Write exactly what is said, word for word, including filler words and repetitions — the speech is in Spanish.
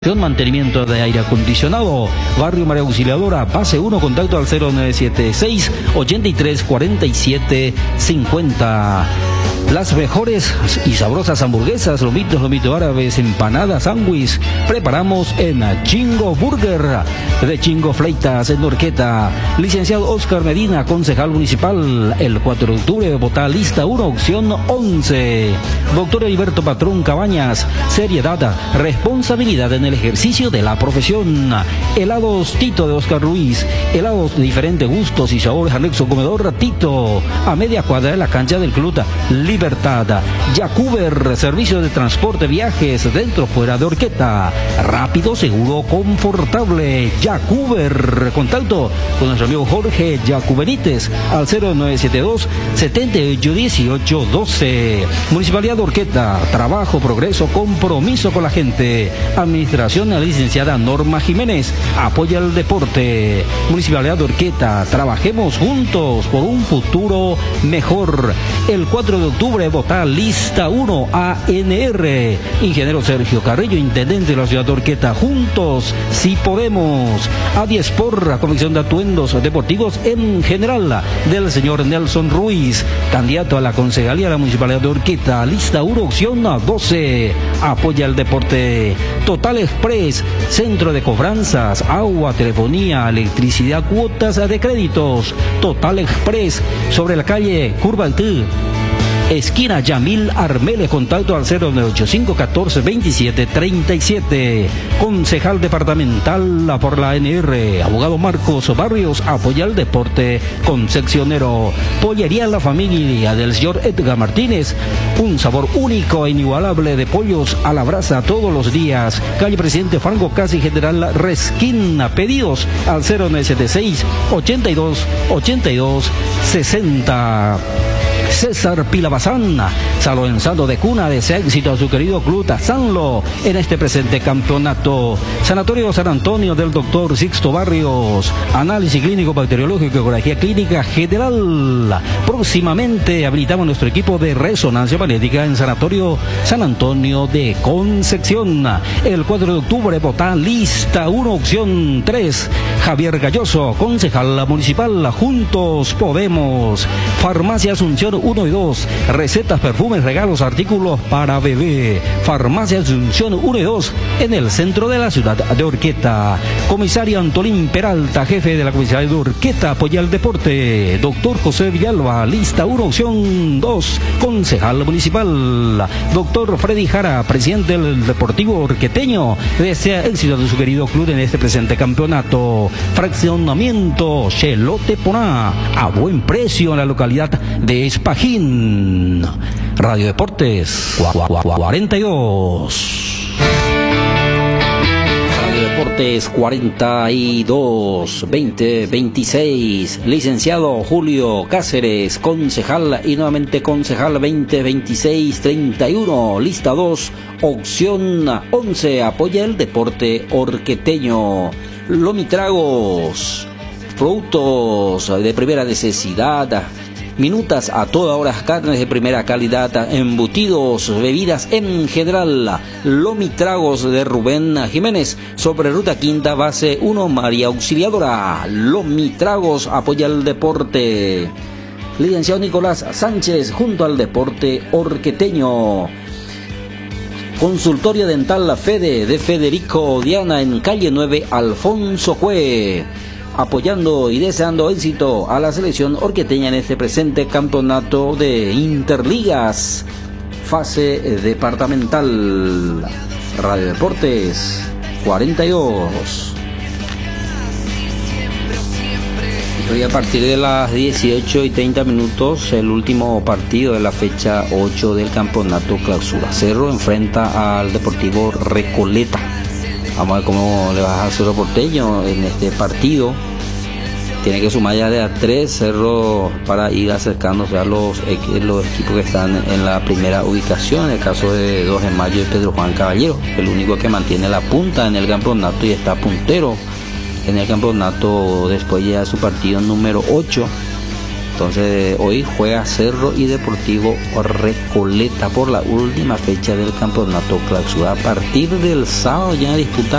Mantenimiento de aire acondicionado, Barrio María Auxiliadora, Base uno, contacto al cero nueve siete seis, ochenta y tres, cuarenta y siete, cincuenta. Las mejores y sabrosas hamburguesas, lomitos, lomito árabes, empanadas, sándwich, preparamos en Chingo Burger, de Chingo Fleitas, en Orqueta. Licenciado Oscar Medina, concejal municipal, el cuatro de octubre, vota lista uno, opción once. Doctor Heriberto Patrón Cabañas, seriedad, responsabilidad en el ejercicio de la profesión. Helados Tito de Oscar Ruiz, helados de diferentes gustos y sabores, anexo comedor Tito, a media cuadra de la cancha del Club Libertad. Yacuber, servicio de transporte, viajes dentro fuera de Orqueta, rápido, seguro, confortable. Yacuber, contacto con nuestro amigo Jorge Yacubenites al cero nueve siete dos, setenta y ocho, dieciocho, doce. Municipalidad de Orqueta, trabajo, progreso, compromiso con la gente. Administración de la licenciada Norma Jiménez, apoya el deporte. Municipalidad de Orqueta, trabajemos juntos por un futuro mejor. El cuatro de octubre, vota lista uno, A N R. Ingeniero Sergio Carrillo, intendente de la ciudad de Orqueta, juntos si podemos. A diez por Comisión de Atuendos Deportivos en general, del señor Nelson Ruiz, candidato a la concejalía de la Municipalidad de Orqueta, lista uno, opción doce. Apoya el deporte. Total Express, centro de cobranzas, agua, telefonía, electricidad, cuotas de créditos. Total Express, sobre la calle Curvaltí, esquina Yamil Armele, contacto al cero nueve ocho cinco, catorce, veintisiete, treinta y siete. Concejal departamental por la A N R, abogado Marcos Barrios, apoya el deporte. Concepcionero, pollería La Familia del señor Edgar Martínez, un sabor único e inigualable de pollos a la brasa todos los días. Calle Presidente Franco, casi General Resquín. Pedidos al cero nueve siete seis, ochenta y dos, ochenta y dos, sesenta. César Pilabazán, salonzado de cuna, desea éxito a su querido club Tazanlo en este presente campeonato. Sanatorio San Antonio del doctor Sixto Barrios, análisis clínico, bacteriológico, ecografía clínica general. Próximamente habilitamos nuestro equipo de resonancia magnética en Sanatorio San Antonio de Concepción. El cuatro de octubre, vota lista uno, opción tres. Javier Galloso, concejal municipal, juntos podemos. Farmacia Asunción uno y dos, recetas, perfumes, regalos, artículos para bebé. Farmacia Asunción uno y dos, en el centro de la ciudad de Orqueta. Comisario Antolín Peralta, jefe de la comisaría de Orqueta, apoya el deporte. Doctor José Villalba, lista uno, opción dos, concejal municipal. Doctor Freddy Jara, presidente del Deportivo Orqueteño, desea éxito de su querido club en este presente campeonato. Fraccionamiento Chelote Poná, a buen precio en la localidad de Espajín. Radio Deportes cuarenta y dos. Radio Deportes cuarenta y dos, veinte veintiséis. Licenciado Julio Cáceres, concejal y nuevamente concejal veinte veintiséis treinta y uno. Lista dos, opción once. Apoya el deporte orqueteño. Lomitragos, productos de primera necesidad, minutas a toda hora, carnes de primera calidad, embutidos, bebidas en general. Lomitragos de Rubén Jiménez, sobre Ruta Quinta, base uno, María Auxiliadora. Lomitragos, apoya el deporte. Licenciado Nicolás Sánchez, junto al deporte orqueteño. Consultorio Dental Fede de Federico Diana en calle nueve, Alfonso Cue, apoyando y deseando éxito a la selección orqueteña en este presente campeonato de Interligas, fase departamental. Radio Deportes cuarenta y dos. Hoy a partir de las dieciocho y treinta minutos, el último partido de la fecha ocho del campeonato clausura. Cerro enfrenta al Deportivo Recoleta. Vamos a ver cómo le va a Cerro Porteño en este partido. Tiene que sumar ya de a tres Cerro para ir acercándose a los, los equipos que están en la primera ubicación. En el caso de dos de mayo y Pedro Juan Caballero, el único que mantiene la punta en el campeonato y está puntero en el campeonato después ya de su partido número ocho. Entonces hoy juega Cerro y Deportivo Recoleta por la última fecha del campeonato clausura. A partir del sábado ya disputa